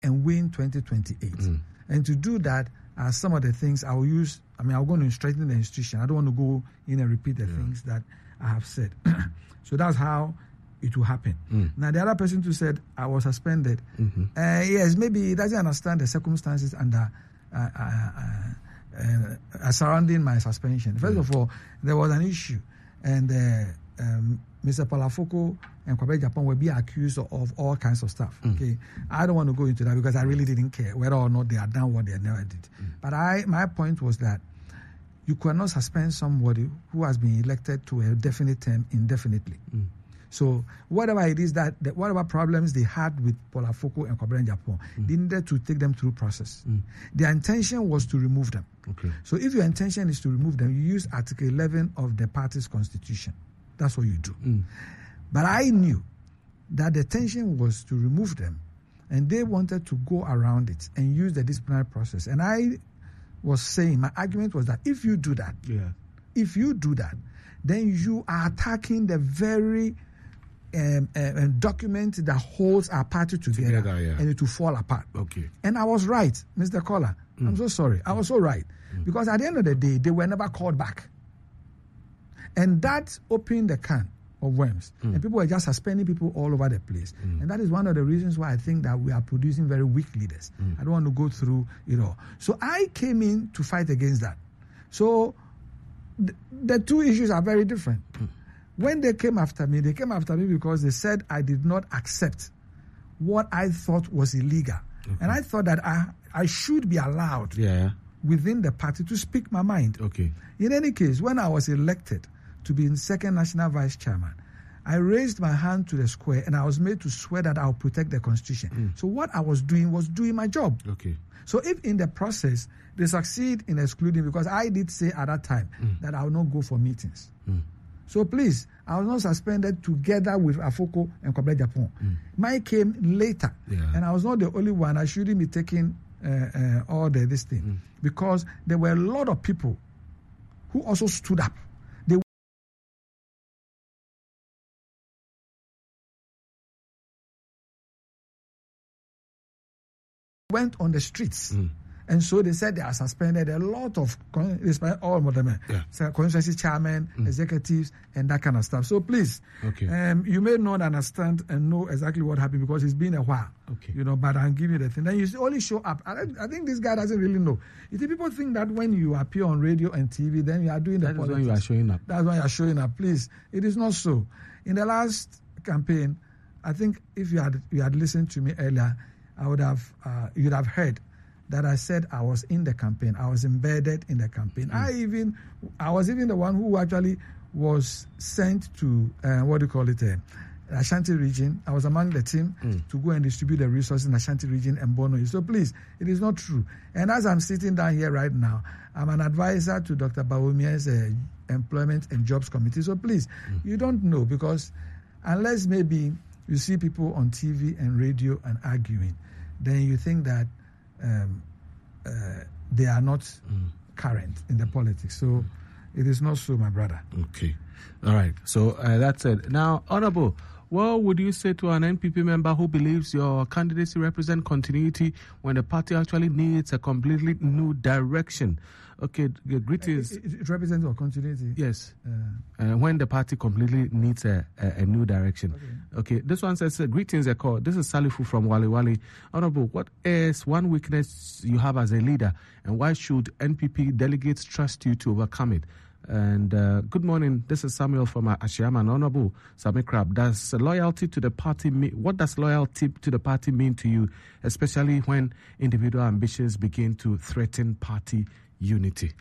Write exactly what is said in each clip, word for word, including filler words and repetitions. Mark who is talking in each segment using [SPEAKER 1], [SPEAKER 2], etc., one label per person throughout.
[SPEAKER 1] and win twenty twenty-eight.
[SPEAKER 2] Mm.
[SPEAKER 1] And to do that, uh, some of the things I will use, I mean, I'm going to strengthen the institution. I don't want to go in and repeat the yeah. things that I have said. So that's how it will happen.
[SPEAKER 2] Mm.
[SPEAKER 1] Now, the other person who said I was suspended,
[SPEAKER 2] mm-hmm.
[SPEAKER 1] uh, yes, maybe he doesn't understand the circumstances under uh, uh, uh, uh, surrounding my suspension. First
[SPEAKER 2] yeah.
[SPEAKER 1] of all, there was an issue, and uh, um, Mister Palafoko and Kwabena Agyapong were being accused of, of all kinds of stuff.
[SPEAKER 2] Mm.
[SPEAKER 1] Okay, I don't want to go into that because I really didn't care whether or not they had done what they never did.
[SPEAKER 2] Mm.
[SPEAKER 1] But I, my point was that you cannot suspend somebody who has been elected to a definite term indefinitely.
[SPEAKER 2] Mm.
[SPEAKER 1] So whatever it is that, that whatever problems they had with Palafoko and Kwabena Agyapong, mm. they needed to take them through process.
[SPEAKER 2] Mm.
[SPEAKER 1] Their intention was to remove them.
[SPEAKER 2] Okay.
[SPEAKER 1] So if your intention is to remove them, you use Article eleven of the party's constitution. That's what you do.
[SPEAKER 2] Mm.
[SPEAKER 1] But I knew that the intention was to remove them, and they wanted to go around it and use the disciplinary process. And I was saying, my argument was that if you do that,
[SPEAKER 2] yeah.
[SPEAKER 1] if you do that, then you are attacking the very um, uh, document that holds our party together,
[SPEAKER 2] together yeah.
[SPEAKER 1] and it will fall apart.
[SPEAKER 2] Okay.
[SPEAKER 1] And I was right, Mister Kola. Mm. I'm so sorry. I was so right. Mm. Because at the end of the day, they were never called back. And that opened the can of worms. Mm. And people were just suspending people all over the place. Mm. And that is one of the reasons why I think that we are producing very weak leaders. Mm. I don't want to go through it all. So I came in to fight against that. So th- the two issues are very different. Mm. When they came after me, they came after me because they said I did not accept what I thought was illegal. Okay. And I thought that I, I should be allowed
[SPEAKER 2] yeah.
[SPEAKER 1] within the party to speak my mind.
[SPEAKER 2] Okay.
[SPEAKER 1] In any case, when I was elected to be in second national vice chairman, I raised my hand to the square and I was made to swear that I'll protect the constitution. Mm. So what I was doing was doing my job.
[SPEAKER 2] Okay.
[SPEAKER 1] So if in the process they succeed in excluding, because I did say at that time mm. that I will not go for meetings. Mm. So please, I was not suspended together with Afoko and Kwabena Agyapong. Mm. Mine came later,
[SPEAKER 2] yeah.
[SPEAKER 1] and I was not the only one. I shouldn't be taking uh, uh, all the this thing mm. because there were a lot of people who also stood up. They went on the streets. Mm. And so they said they are suspended a lot of, all of them, yeah. constituency chairmen, mm. executives, and that kind of stuff. So please,
[SPEAKER 2] okay.
[SPEAKER 1] um, you may not understand and know exactly what happened because it's been a while,
[SPEAKER 2] okay.
[SPEAKER 1] you know, but I'll give you the thing. Then you only show up. I, I think this guy doesn't really know. You see, people think that when you appear on radio and T V, then you are doing the
[SPEAKER 2] that
[SPEAKER 1] politics.
[SPEAKER 2] That is when you are showing up.
[SPEAKER 1] That's when you are showing up. Please, it is not so. In the last campaign, I think if you had you had listened to me earlier, I would have uh, you'd have heard that I said I was in the campaign. I was embedded in the campaign. Mm. I even, I was even the one who actually was sent to, uh, what do you call it, uh, Ashanti region. I was among the team mm. to go and distribute the resources in Ashanti region and Bono. So please, it is not true. And as I'm sitting down here right now, I'm an advisor to Doctor Bawumia's uh, Employment and Jobs Committee. So please, mm. you don't know, because unless maybe you see people on T V and radio and arguing, then you think that Um, uh, they are not mm. current in the politics. So mm. it is not so, my brother.
[SPEAKER 2] Okay. All right. So uh, that's it. Now, Honorable, what would you say to an N P P member who believes your candidacy represents continuity when the party actually needs a completely new direction? Okay, greetings.
[SPEAKER 1] It, it, it represents our continuity.
[SPEAKER 2] Yes. Uh, uh, when the party completely needs a, a, a new direction. Okay. okay, this one says, uh, greetings, Eko. This is Salifu from Wali Wali. Honorable, what is one weakness you have as a leader, and why should N P P delegates trust you to overcome it? And uh, good morning, this is Samuel from Ashiama. Honorable Sami Krab, does loyalty to the party mean, what does loyalty to the party mean to you, especially when individual ambitions begin to threaten party unity?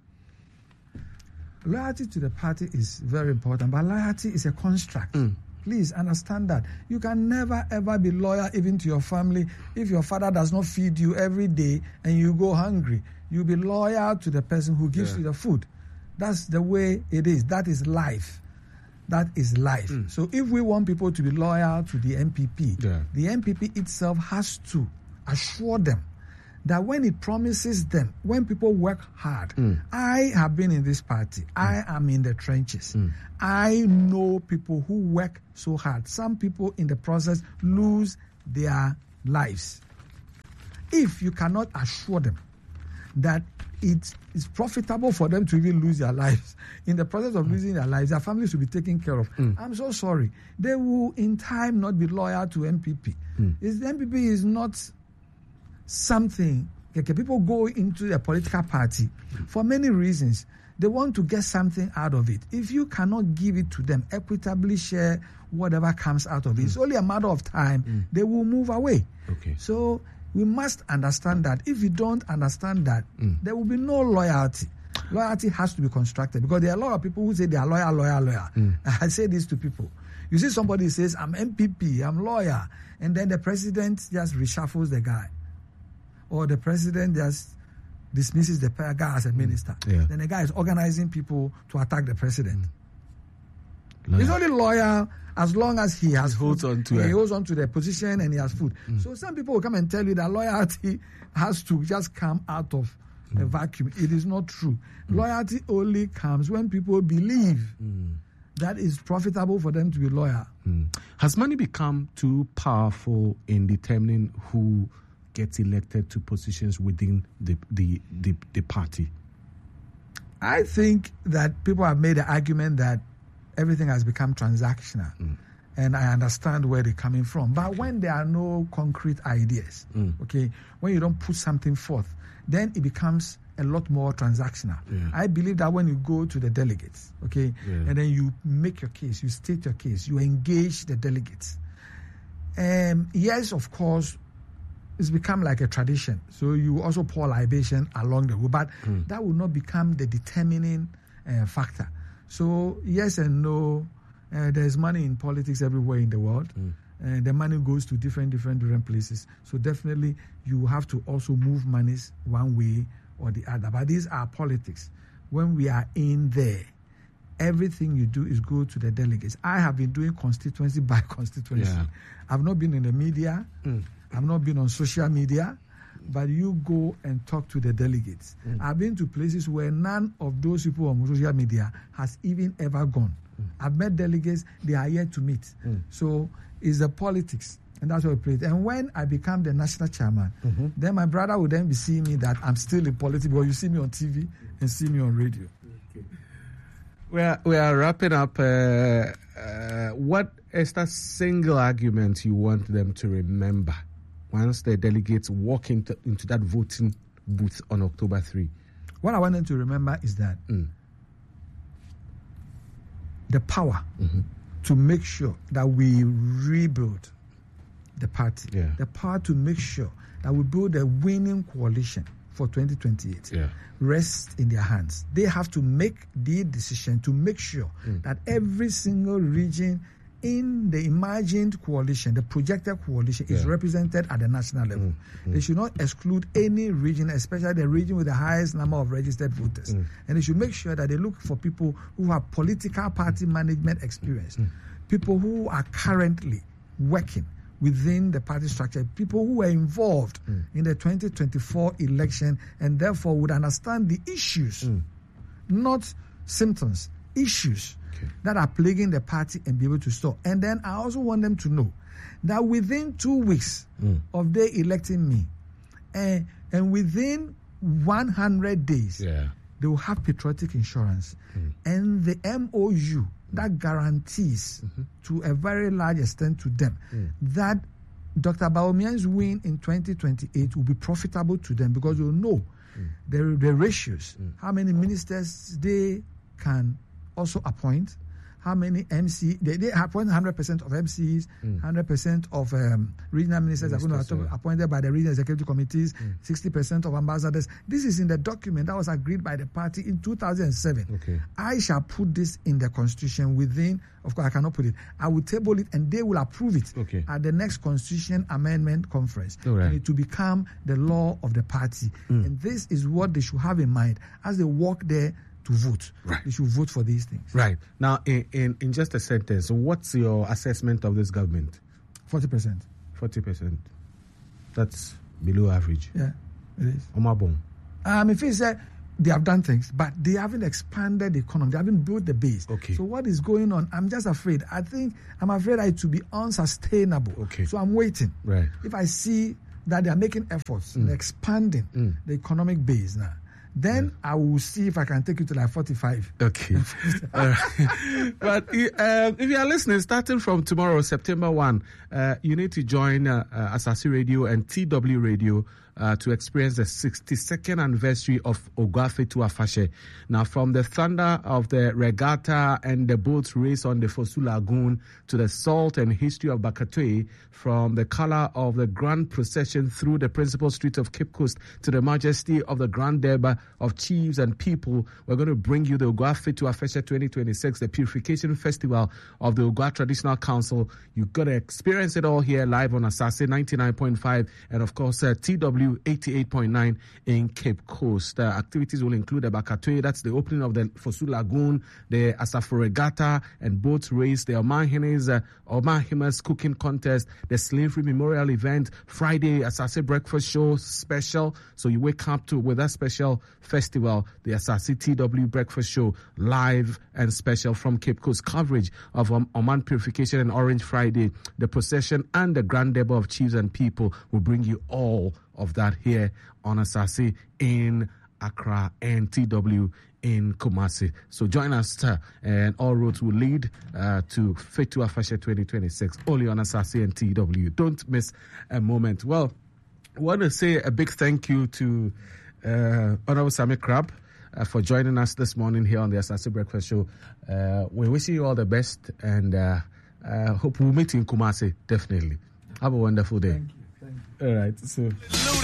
[SPEAKER 1] Loyalty to the party is very important, but loyalty is a construct. Mm. Please understand that. You can never ever be loyal even to your family if your father does not feed you every day and you go hungry. You'll be loyal to the person who gives yeah. you the food. That's the way it is. That is life. That is life. Mm. So if we want people to be loyal to the N P P, yeah. the N P P itself has to assure them that when it promises them, when people work hard, mm. I have been in this party, mm. I am in the trenches. Mm. I know people who work so hard. Some people in the process lose their lives. if you cannot assure them that it is profitable for them to even lose their lives, in the process of mm. losing their lives, their families will be taken care of. Mm. I'm so sorry. They will, in time, not be loyal to M P P. Mm. It's, the M P P is not something. Okay, people go into a political party mm. for many reasons. They want to get something out of it. If you cannot give it to them, equitably share whatever comes out of it, mm. it's only a matter of time. Mm. They will move away.
[SPEAKER 2] Okay.
[SPEAKER 1] So we must understand that. If you don't understand that, mm. there will be no loyalty. Loyalty has to be constructed, because there are a lot of people who say they are loyal, loyal, loyal. Mm. I say this to people. You see somebody says, I'm M P P, I'm loyal, and then the president just reshuffles the guy. Or the president just dismisses the guy as a minister.
[SPEAKER 2] Mm. Yeah.
[SPEAKER 1] Then the guy is organizing people to attack the president. Mm. He's only loyal as long as he has
[SPEAKER 2] he holds
[SPEAKER 1] food.
[SPEAKER 2] on to
[SPEAKER 1] he
[SPEAKER 2] it.
[SPEAKER 1] holds on to the position and he has food. Mm. So some people will come and tell you that loyalty has to just come out of mm. a vacuum. It is not true. Mm. Loyalty only comes when people believe mm. that it's profitable for them to be loyal.
[SPEAKER 2] Mm. Has money become too powerful in determining who gets elected to positions within the the, the, the party?
[SPEAKER 1] I think that people have made the argument that everything has become transactional. Mm. And I understand where they're coming from. But when there are no concrete ideas, mm. okay, when you don't put something forth, then it becomes a lot more transactional. Yeah. I believe that when you go to the delegates, okay, yeah. and then you make your case, you state your case, you engage the delegates. Um, yes, of course, it's become like a tradition. So you also pour libation along the way, but mm. that will not become the determining uh, factor. So yes and no, uh, there's money in politics everywhere in the world. Mm. And the money goes to different, different, different places. So definitely you have to also move monies one way or the other. But these are politics. When we are in there, everything you do is go to the delegates. I have been doing constituency by constituency. Yeah. I've not been in the media. Mm. I've not been on social media. But you go and talk to the delegates. Mm. I've been to places where none of those people on social media has even ever gone. Mm. I've met delegates, they are yet to meet. Mm. So it's the politics, and that's what we play. And when I become the national chairman, mm-hmm. then my brother will then be seeing me that I'm still in politics, but you see me on T V and see me on radio.
[SPEAKER 2] Okay. We are, we are wrapping up. Uh, uh, what is that single argument you want them to remember once the delegates walk into, into that voting booth on October third?
[SPEAKER 1] What I want them to remember is that mm. the power mm-hmm. to make sure that we rebuild the party,
[SPEAKER 2] yeah.
[SPEAKER 1] the power to make sure that we build a winning coalition for twenty twenty-eight
[SPEAKER 2] yeah.
[SPEAKER 1] rests in their hands. They have to make the decision to make sure mm. that every single region in the imagined coalition, the projected coalition, yeah. is represented at the national level. Mm, mm. They should not exclude any region, especially the region with the highest number of registered voters. Mm. And they should make sure that they look for people who have political party management experience, mm. people who are currently working within the party structure, people who were involved mm. in the twenty twenty-four election and therefore would understand the issues, mm. not symptoms, issues. Okay. That are plaguing the party and be able to stop. And then I also want them to know that within two weeks mm. of they electing me, uh, and within one hundred days,
[SPEAKER 2] yeah.
[SPEAKER 1] they will have patriotic insurance. Mm. And the M O U that guarantees mm-hmm. to a very large extent to them mm. that Doctor Bawumia's win in twenty twenty-eight will be profitable to them, because they'll know mm. the, the ratios, mm. how many ministers they can also appoint, how many M C they, they appoint one hundred percent of M Cs, mm. one hundred percent of um, regional ministers, ministers are going to be yeah. appointed by the regional executive committees, mm. sixty percent of ambassadors. This is in the document that was agreed by the party in two thousand seven.
[SPEAKER 2] Okay.
[SPEAKER 1] I shall put this in the constitution within, of course I cannot put it, I will table it and they will approve it
[SPEAKER 2] okay.
[SPEAKER 1] at the next constitution amendment conference.
[SPEAKER 2] Right.
[SPEAKER 1] And it will become the law of the party. Mm. And this is what they should have in mind as they walk there to vote.
[SPEAKER 2] Right.
[SPEAKER 1] They should vote for these things.
[SPEAKER 2] Right. Now, in, in, in just a sentence, what's your assessment of this government?
[SPEAKER 1] forty percent.
[SPEAKER 2] forty percent. That's below average.
[SPEAKER 1] Yeah, it is.
[SPEAKER 2] Omabon.
[SPEAKER 1] Um, if it's uh, they have done things, but they haven't expanded the economy. They haven't built the base.
[SPEAKER 2] Okay.
[SPEAKER 1] So what is going on? I'm just afraid. I think I'm afraid it to be unsustainable.
[SPEAKER 2] Okay.
[SPEAKER 1] So I'm waiting.
[SPEAKER 2] Right.
[SPEAKER 1] If I see that they are making efforts in expanding
[SPEAKER 2] Mm.
[SPEAKER 1] the economic base now, then I will see if I can take you to like forty-five.
[SPEAKER 2] Okay. uh, but uh, if you are listening, starting from tomorrow, September first, uh, you need to join uh, uh, Asase Radio and T W Radio uh, to experience the sixty-second anniversary of Ogwafetu Afashe. Now, from the thunder of the regatta and the boat race on the Fosu Lagoon to the salt and history of Bakatouo, from the color of the grand procession through the principal street of Cape Coast to the majesty of the grand derby of chiefs and people, we're going to bring you the Ogwafetu Afashe twenty twenty-six, the Purification Festival of the Ogwa Traditional Council. You've got to experience it all here live on Asase ninety-nine point five and, of course, uh, T W eighty-eight point nine in Cape Coast. Uh, activities will include the Bakatouo, that's the opening of the Fosu Lagoon, the Asafo Regatta and boat race, the Omanhine's uh, Omanhima's cooking contest, the Slavery Memorial event, Friday Asase Breakfast Show special. So you wake up to with that special festival, the Asase T W Breakfast Show, live and special from Cape Coast. Coverage of um, Oman Purification and Orange Friday, the procession and the Grand Derby of Chiefs and People will bring you all of that here on Asase in Accra and T W in Kumasi. So join us, uh, and all roads will lead uh, to Fetu Afashe twenty twenty-six, only on Asase and T W. Don't miss a moment. Well, I want to say a big thank you to uh, Honorable Sammy Crab uh, for joining us this morning here on the Asase Breakfast Show. Uh, we wish you all the best, and uh, uh, hope we'll meet you in Kumasi, definitely. Have a wonderful day.
[SPEAKER 1] Thank you. Thank you.
[SPEAKER 2] All right. So.